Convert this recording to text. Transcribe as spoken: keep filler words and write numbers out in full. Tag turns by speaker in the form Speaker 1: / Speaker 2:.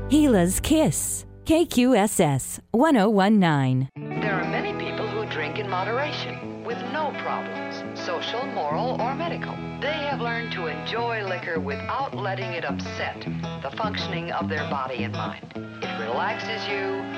Speaker 1: Gila's Kiss. K Q S S one oh one nine.
Speaker 2: There are many people who drink in moderation with no problems, social, moral, or medical. They have learned to enjoy liquor without letting it upset the functioning of their body and mind. It relaxes you,